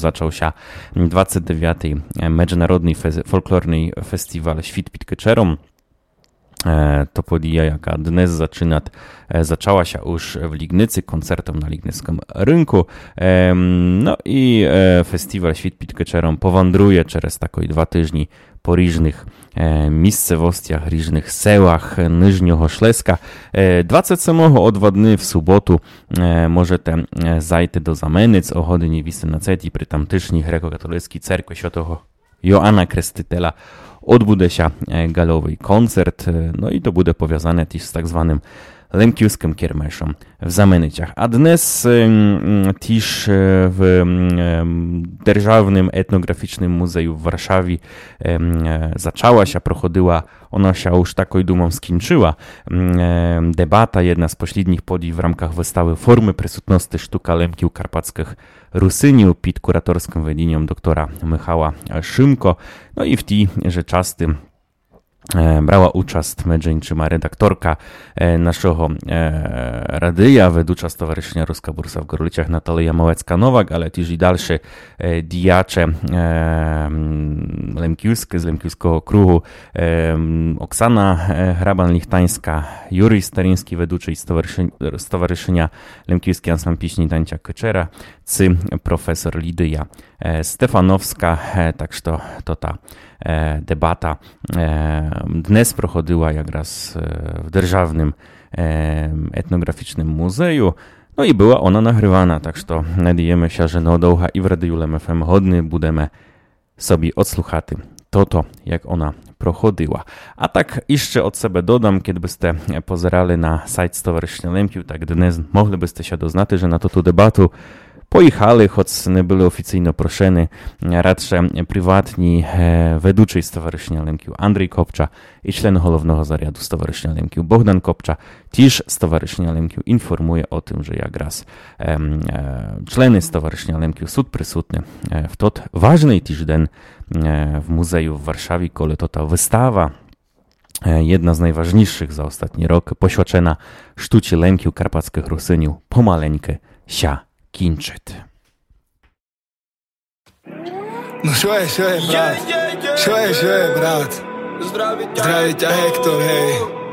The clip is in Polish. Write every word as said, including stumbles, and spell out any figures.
zaczął się dwudziesty dziewiąty Międzynarodny Folklorny Festiwal Świt pod Keczerom. To podija, jaka dnes zaczyna, zaczęła się już w Lignycy koncertem na Lignyckim rynku. No i festiwal Świt pod Keczerom powędruje przez takoś dwa tygodnie po różnych miejscowościach, różnych sełach Niżnього Śląska. dwudziestego siódmego od dwa dni w sobotu możecie zajść do Zamenic o godzinie osiemnastej przy tamtejszej grekokatolickiej cerkwi świętego Joana Krestytela odbude się galowy koncert, no i to będzie powiązane też z tak zwanym Lemkiewskim kiermeszem w Zamenicach. A dnes też w Dzierżawnym Etnograficznym Muzeum w Warszawie zaczęła się, prochodziła, ona się już taką dumą skończyła. Debata, jedna z pośrednich podii w ramach wystawy Formy Prysutności Sztuka Lemkiów Karpackich Rusyniu pod kuratorskim wydzeniem doktora Michała Szymko. No i w tej rzeczasty brała uczest medżeńczyma redaktorka naszego radyja, wedłacza Stowarzyszenia Ruska Bursa w Gorlicach Natalia Małecka-Nowak, ale też i dalsze diacze lemkiewskie z Lemkiewskiego Krugu, Oksana Hraban-Lichtańska, Juryj Staryński, wedłacz Stowarzyszenia Lemkiewski Ansambl Pieśni Tańca Keczera, cy profesor Lidyja Stefanowska, tak to, to ta debata dnes prochodziła jak raz w Dzierżawnym Etnograficznym Muzeum, no i była ona nagrywana, tak to nadajemy się, że no dołcha i w Radiu Lem F M hodny budemy sobie odsłuchaty to to, jak ona prochodziła. A tak jeszcze od siebie dodam, kiedybyście pozerali na sajt Stowarzyszenia Lemkiów, tak dnes moglibyście się doznać, że na to tu debatu pojechali, choć nie byli oficjalnie proszeni, raczej prywatni wedłuczej Stowarzyszenia Lemkiów Andrzej Kopcza i czlen głównego zarządu Stowarzyszenia Lemkiów Bogdan Kopcza. Też Stowarzyszenia Lemkiów informuje o tym, że jak raz e, człeny Stowarzyszenia Lemkiów są przysutni w tot ważny tydzień w muzeum w Warszawie, kiedy to ta wystawa, jedna z najważniejszych za ostatni rok, poświęcona sztuce Lemkiów Karpackich Rusyniów, pomaleńkę się kinczyt. No що є, що є, брат? Що є, що є, брат? Здраві тя, Гектор, гей.